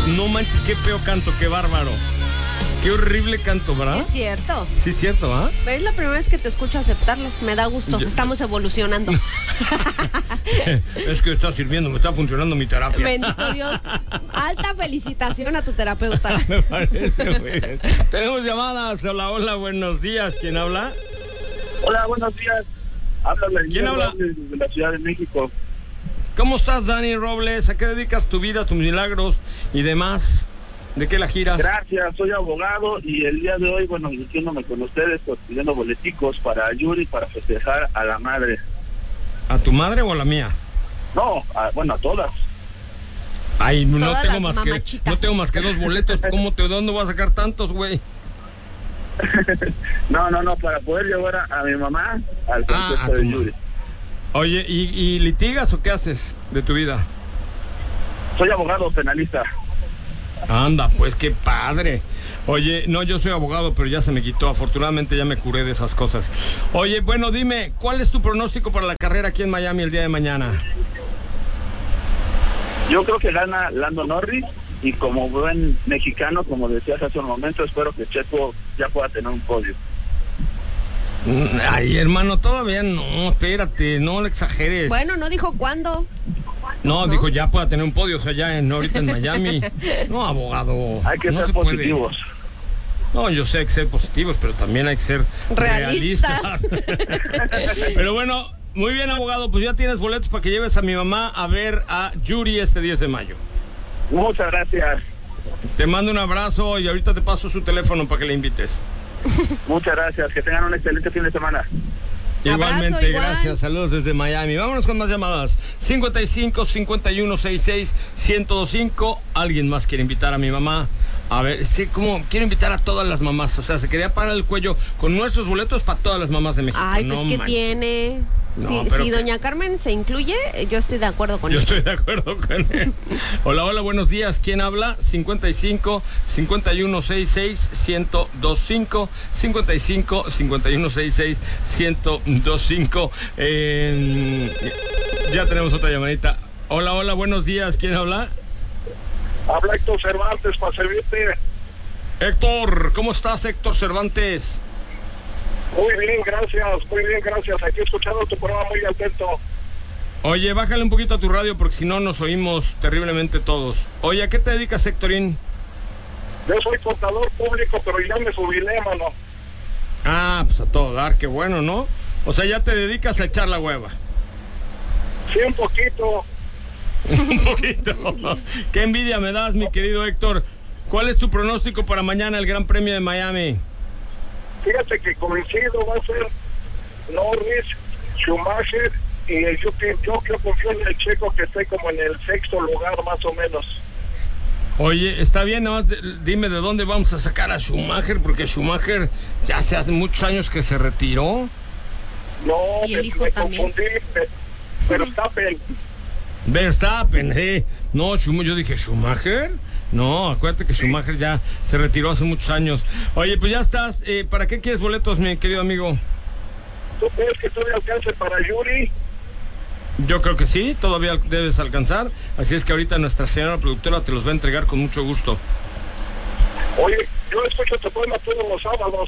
No manches, qué feo canto, qué bárbaro. Qué horrible canto, ¿verdad? Sí, es cierto. Sí, es cierto, ¿ah? Pero es la primera vez que te escucho aceptarlo. Me da gusto. Estamos evolucionando. Es que está sirviendo, me está funcionando mi terapia. Bendito Dios. Alta felicitación a tu terapeuta. Me parece muy bien. Tenemos llamadas. Hola, hola, buenos días. ¿Quién habla? Hola, buenos días. Habla ¿Quién habla? de la Ciudad de México. ¿Cómo estás, Dani Robles? ¿A qué dedicas tu vida, tus milagros y demás? ¿De qué la giras? Gracias, soy abogado y el día de hoy, bueno, diciéndome con ustedes, pues, pidiendo boleticos para Yuri para festejar a la madre. ¿A tu madre o a la mía? No, a todas. Ay, no Todas tengo las más mamachitas. que 2 boletos. ¿De dónde voy a sacar tantos, güey? No, para poder llevar a mi mamá al concierto de Yuri. Oye, ¿y litigas o qué haces de tu vida? Soy abogado penalista. Anda, pues qué padre. Oye, no, yo soy abogado, pero ya se me quitó. Afortunadamente ya me curé de esas cosas. Oye, bueno, dime, ¿cuál es tu pronóstico para la carrera aquí en Miami el día de mañana? Yo creo que gana Lando Norris y como buen mexicano, como decías hace un momento, espero que Checo ya pueda tener un podio. Ay, hermano, todavía no, espérate, no le exageres. Bueno, no dijo cuándo. No, dijo ya pueda tener un podio, o sea, ya ahorita en Miami. No, abogado. Hay que no ser se positivos. No, yo sé que ser positivos, pero también hay que ser realistas. Pero bueno, muy bien, abogado, pues ya tienes boletos para que lleves a mi mamá a ver a Yuri este 10 de mayo. Muchas gracias. Te mando un abrazo y ahorita te paso su teléfono para que le invites. Muchas gracias, que tengan un excelente fin de semana. Igualmente, Abrazo, igual. gracias, saludos desde Miami. Vámonos con más llamadas. 55 51 66 1025. ¿Alguien más quiere invitar a mi mamá? A ver, sí, como quiero invitar a todas las mamás. O sea, se quería parar el cuello con nuestros boletos para todas las mamás de México. Ay, pues no que manches. tiene. No, Si pero doña Carmen se incluye, yo estoy de acuerdo con Yo él. estoy de acuerdo con él. Hola, hola, buenos días. ¿Quién habla? 55 51 66 1025. 55 51 66 1025. Ya tenemos otra llamadita. Hola, hola, buenos días. ¿Quién habla? Habla Héctor Cervantes para servirte. Héctor, ¿cómo estás, Héctor Cervantes? Muy bien, gracias. Aquí escuchando tu programa muy atento. Oye, bájale un poquito a tu radio porque si no nos oímos terriblemente todos. Oye, ¿a qué te dedicas, Héctorín? Yo soy contador público, pero ya me jubilé, mano. Ah, pues a todo dar, qué bueno, ¿no? O sea, ya te dedicas a echar la hueva. Sí, un poquito. Un poquito. Qué envidia me das, mi querido Héctor. ¿Cuál es tu pronóstico para mañana el Gran Premio de Miami? Fíjate que coincido, va a ser Norris, Schumacher y yo confío en el Checo que esté como en el 6º lugar más o menos. Oye, está bien, nada más dime de dónde vamos a sacar a Schumacher, porque Schumacher ya hace muchos años que se retiró. No, Y el hijo me también. confundí, pero Verstappen, no, yo dije, ¿Schumacher? No, acuérdate que Schumacher ya se retiró hace muchos años. Oye, pues ya estás, ¿para qué quieres boletos, mi querido amigo? ¿Tú crees que todavía alcance para Yuri? Yo creo que sí, todavía debes alcanzar, así es que ahorita nuestra señora productora te los va a entregar con mucho gusto. Oye, yo escucho tu programa todos los sábados.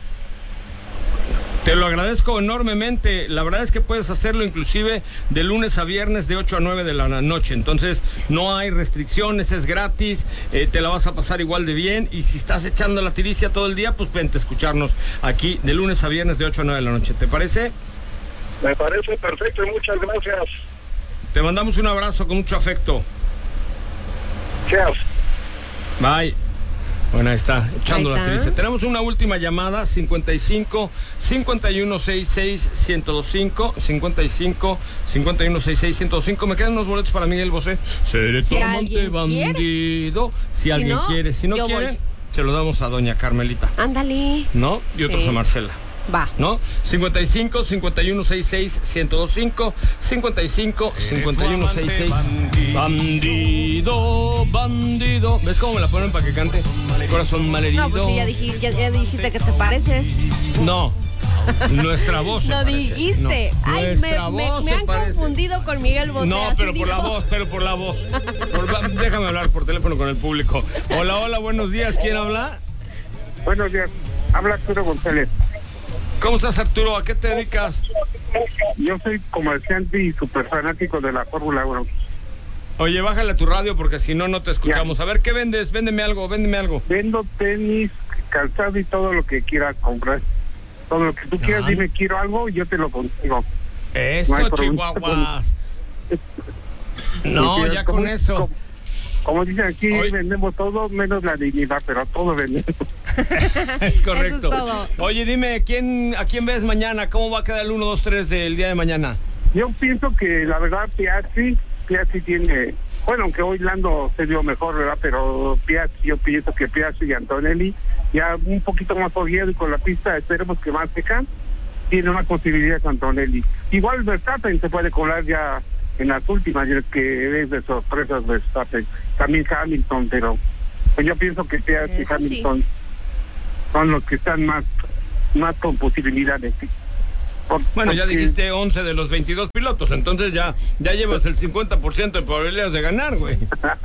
Te lo agradezco enormemente. La verdad es que puedes hacerlo inclusive de lunes a viernes de 8 a 9 de la noche. Entonces no hay restricciones, es gratis, te la vas a pasar igual de bien. Y si estás echando la tiricia todo el día, pues vente a escucharnos aquí de lunes a viernes de 8 a 9 de la noche. ¿Te parece? Me parece perfecto y muchas gracias. Te mandamos un abrazo con mucho afecto. Cheers. Bye. Bueno, ahí está, echando Ahí la está. tiricia. Tenemos una última llamada, 55 51 66 1025, 55 51 66 1025. Me quedan unos boletos para Miguel Bosé. Seré tu Si amante alguien bandido. Si alguien no, quiere, si no yo quiere, voy. se lo damos a doña Carmelita, Ándale. ¿no? Y otros Sí. a Marcela. Va. ¿No? 55 51 66 1025, 55 51 66 bandido. ¿Ves cómo me la ponen para que cante? Corazón malherido. No, pues sí, ya dijiste que te pareces. No, nuestra voz. Lo dijiste. No. Ay, Nuestra me voz han se parece. confundido con Miguel Bosé. No, así pero por la dijo. voz, Déjame hablar por teléfono con el público. Hola, buenos días. ¿Quién habla? Buenos días, habla Arturo González. ¿Cómo estás, Arturo? ¿A qué te dedicas? Yo soy comerciante y súper fanático de la Fórmula 1. Oye, bájale a tu radio porque si no, no te escuchamos. Ya. A ver, ¿qué vendes? Véndeme algo. Vendo tenis, calzado y todo lo que quieras comprar. Todo lo que tú quieras, dime quiero algo y yo te lo consigo. Eso, No hay problema. Chihuahuas. No, ya con eso. Como dicen aquí, Hoy vendemos todo menos la dignidad, pero todo vendemos. Es correcto. Eso es todo. Oye, dime, ¿a quién ves mañana? ¿Cómo va a quedar el 1, 2, 3 del día de mañana? Yo pienso que la verdad Piastri tiene, bueno, aunque hoy Lando se dio mejor, ¿verdad? Pero yo pienso que Piastri y Antonelli, ya un poquito más fogueado y con la pista, esperemos que más seca, tiene una posibilidad de Antonelli. Igual Verstappen se puede colar ya en las últimas, que es de sorpresas Verstappen. También Hamilton, pero pues yo pienso que Piastri y Hamilton son los que están más con posibilidades. Bueno, ya dijiste 11 de los 22 pilotos, entonces ya llevas el 50% de probabilidades de ganar, güey.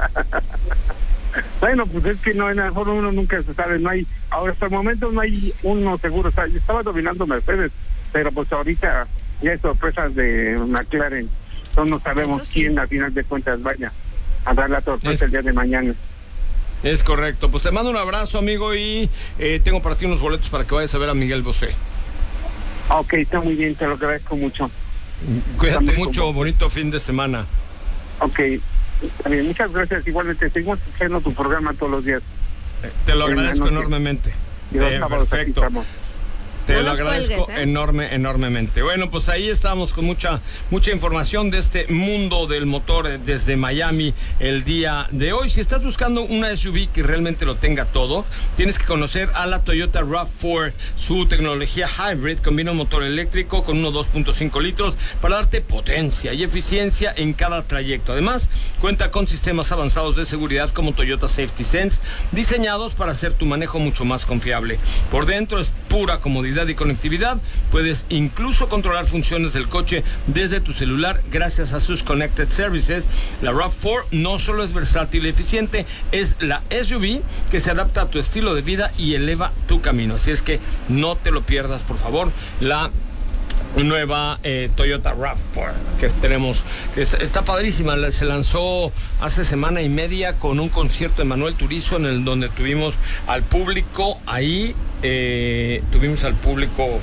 Bueno, pues es que no, en la Fórmula 1 nunca se sabe, no hay, ahora hasta el momento no hay uno seguro, o sea, estaba dominando Mercedes, pero pues ahorita ya hay sorpresas de McLaren, no sabemos quién a final de cuentas vaya a dar la sorpresa el día de mañana. Es correcto, pues te mando un abrazo, amigo, y tengo para ti unos boletos para que vayas a ver a Miguel Bosé. Ok, está muy bien, te lo agradezco mucho. Cuídate mucho, bonito fin de semana. Ok, está bien, muchas gracias, igualmente, seguimos escuchando tu programa todos los días. Te lo agradezco enormemente. Perfecto. Te lo agradezco enormemente. Bueno, pues ahí estamos con mucha información de este mundo del motor desde Miami el día de hoy. Si estás buscando una SUV que realmente lo tenga todo, tienes que conocer a la Toyota RAV4. Su tecnología hybrid combina un motor eléctrico con unos 2.5 litros para darte potencia y eficiencia en cada trayecto. Además, cuenta con sistemas avanzados de seguridad como Toyota Safety Sense, diseñados para hacer tu manejo mucho más confiable. Por dentro es pura comodidad y conectividad. Puedes incluso controlar funciones del coche desde tu celular gracias a sus Connected Services. La RAV4 no solo es versátil y eficiente, es la SUV que se adapta a tu estilo de vida y eleva tu camino. Así es que no te lo pierdas, por favor. La nueva Toyota RAV4 que tenemos, que está padrísima. Se lanzó hace semana y media con un concierto de Manuel Turizo en el donde tuvimos al público ahí, tuvimos al público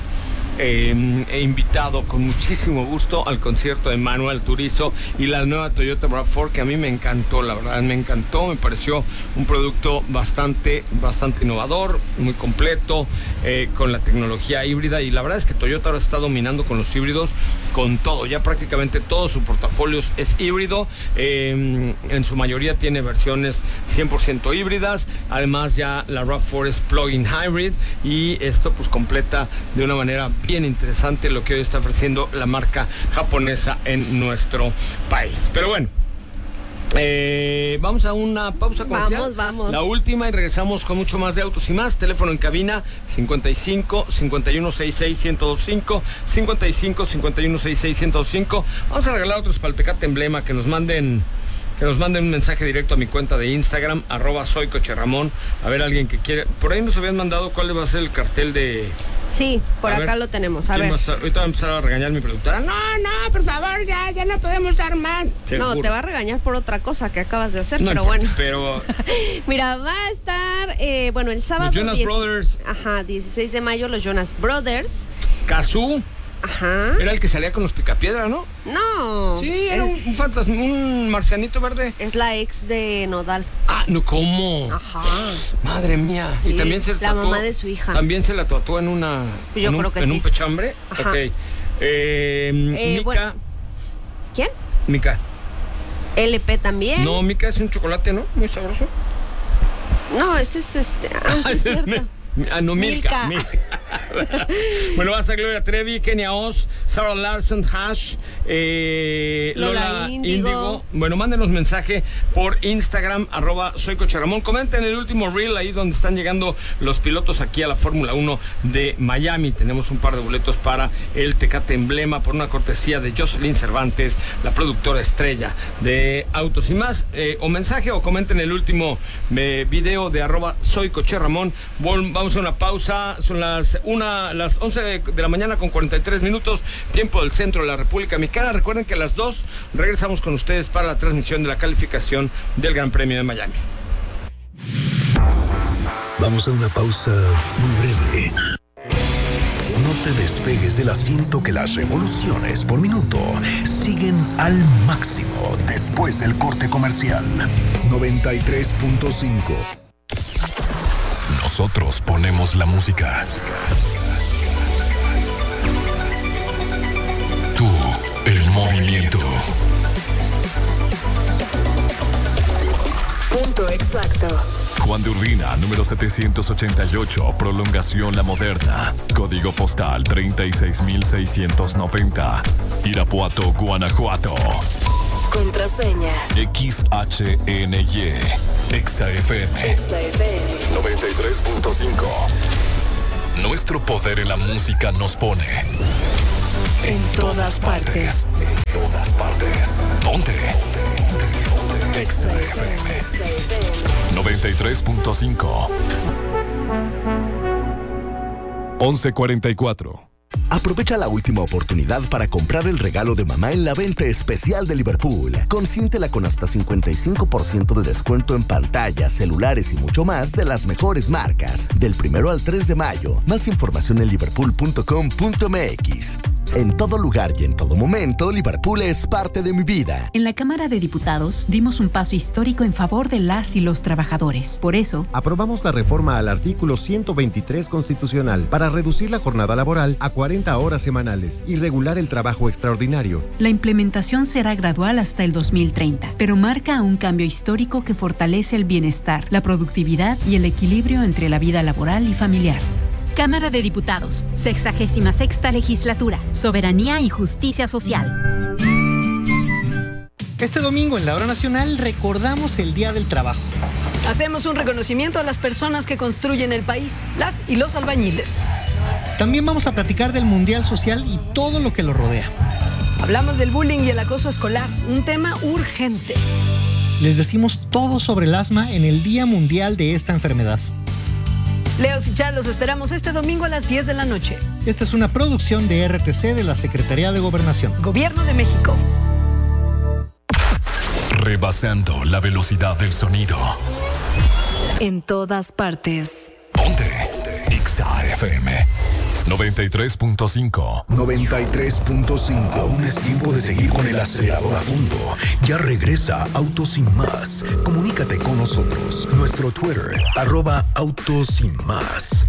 invitado con muchísimo gusto al concierto de Manuel Turizo y la nueva Toyota RAV4, que a mí me encantó, la verdad me encantó, me pareció un producto bastante innovador, muy completo, con la tecnología híbrida, y la verdad es que Toyota ahora está dominando con los híbridos con todo, ya prácticamente todo su portafolio es híbrido, en su mayoría tiene versiones 100% híbridas, además ya la RAV4 es plug-in hybrid, y esto pues completa de una manera bien interesante lo que hoy está ofreciendo la marca japonesa en nuestro país. Pero bueno, vamos a una pausa comercial. Vamos. La última, y regresamos con mucho más de Autos y Más. Teléfono en cabina 55 51 66 1025, 55 51 66 1025. Vamos a regalar otros para el Tecate Emblema. Que nos manden un mensaje directo a mi cuenta de Instagram, @soycocherramón. A ver, alguien que quiere. Por ahí nos habían mandado cuál va a ser el cartel de. Sí, por acá lo tenemos. A ver. Ahorita va a empezar a regañar mi productora. No, por favor, ya no podemos dar más. Seguro. No, te va a regañar por otra cosa que acabas de hacer, no pero importa, bueno. Pero mira, va a estar, el sábado. Los Jonas Brothers. Ajá, 16 de mayo, los Jonas Brothers. Cazú. Ajá. Era el que salía con los Picapiedra, ¿no? No. Sí, era un fantasma, un marcianito verde. Es la ex de Nodal. Ah, no, ¿cómo? Ajá. Madre mía. Sí, y también se la mamá de su hija. También se la tatuó en una. Yo creo que sí. En un pechambre. Ajá. Ok. Mica. Bueno. ¿Quién? Mica. LP también. No, Mica es un chocolate, ¿no? Muy sabroso. No, ese es Ah, sí, es cierto. No, Milka. Bueno, va a ser Gloria Trevi, Kenia Oz, Sarah Larson, Hash, Lola Índigo. Bueno, mándenos mensaje por Instagram, @soycocherramón. Comenten el último reel ahí donde están llegando los pilotos aquí a la Fórmula 1 de Miami. Tenemos un par de boletos para el Tecate Emblema por una cortesía de Jocelyn Cervantes, la productora estrella de Autos y Más. O mensaje o comenten el último video de @soycocherramón. Vamos a una pausa. Son las 11 de la mañana con 43 minutos, tiempo del centro de la República Mexicana. Recuerden que a las 2 regresamos con ustedes para la transmisión de la calificación del Gran Premio de Miami. Vamos a una pausa muy breve. No te despegues del asiento, que las revoluciones por minuto siguen al máximo después del corte comercial. 93.5. Nosotros ponemos la música. Tú, el movimiento. Punto exacto. Juan de Urbina, número 788, prolongación La Moderna. Código postal 36690. Irapuato, Guanajuato. Contraseña XHNY. XFM 93.5. Nuestro poder en la música nos pone en todas partes. En todas partes. Ponte. XFM 93.5. 11:44. Aprovecha la última oportunidad para comprar el regalo de mamá en la venta especial de Liverpool. Consiéntela con hasta 55% de descuento en pantallas, celulares y mucho más de las mejores marcas. Del 1 al 3 de mayo. Más información en liverpool.com.mx. En todo lugar y en todo momento, Liverpool es parte de mi vida. En la Cámara de Diputados dimos un paso histórico en favor de las y los trabajadores. Por eso, aprobamos la reforma al artículo 123 constitucional para reducir la jornada laboral a 40 horas semanales y regular el trabajo extraordinario. La implementación será gradual hasta el 2030, pero marca un cambio histórico que fortalece el bienestar, la productividad y el equilibrio entre la vida laboral y familiar. Cámara de Diputados, 66ª Legislatura, Soberanía y Justicia Social. Este domingo en la Hora Nacional recordamos el Día del Trabajo. Hacemos un reconocimiento a las personas que construyen el país, las y los albañiles. También vamos a platicar del Mundial Social y todo lo que lo rodea. Hablamos del bullying y el acoso escolar, un tema urgente. Les decimos todo sobre el asma en el Día Mundial de esta enfermedad. Leo y Char, los esperamos este domingo a las 10 de la noche. Esta es una producción de RTC de la Secretaría de Gobernación. Gobierno de México. Rebasando la velocidad del sonido. En todas partes. Ponte. XFM 93.5. 93.5. Aún es tiempo de seguir con el acelerador a fondo. Ya regresa Autos Sin Más. Comunícate con nosotros. Nuestro Twitter, @Autos Sin Más.